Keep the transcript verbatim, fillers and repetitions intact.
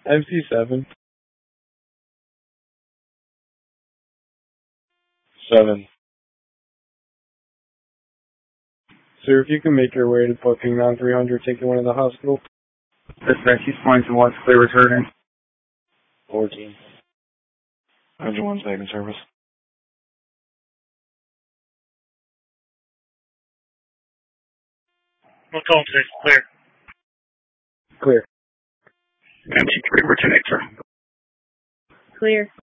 M C seven. Seven. Sir, if you can make your way to booking nine three hundred, taking one to the hospital. Dispatch, he's flying to what's clear returning. fourteen. Engine one's back in service. We'll call him six, clear. Clear. M C three, return sir. Clear.